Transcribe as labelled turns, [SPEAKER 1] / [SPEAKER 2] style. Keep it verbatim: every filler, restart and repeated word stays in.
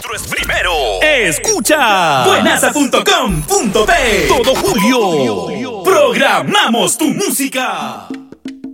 [SPEAKER 1] nuestro es primero. Escucha buenaza punto com punto pe. Todo julio programamos tu música.